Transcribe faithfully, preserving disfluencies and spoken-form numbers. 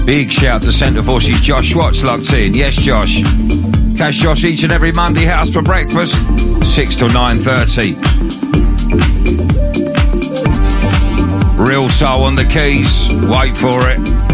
Big shout to Centre Voices, Josh Watts locked in. Yes, Josh. Catch Josh each and every Monday house for breakfast, six till nine thirty. Real soul on the keys. Wait for it.